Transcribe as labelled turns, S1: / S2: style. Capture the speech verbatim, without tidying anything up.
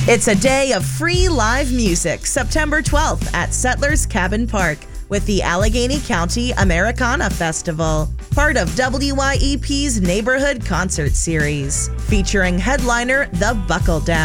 S1: It's a day of free live music, September twelfth at Settlers Cabin Park with the Allegheny County Americana Festival, part of W Y E P's Neighborhood Concert Series, featuring headliner The Buckle Down.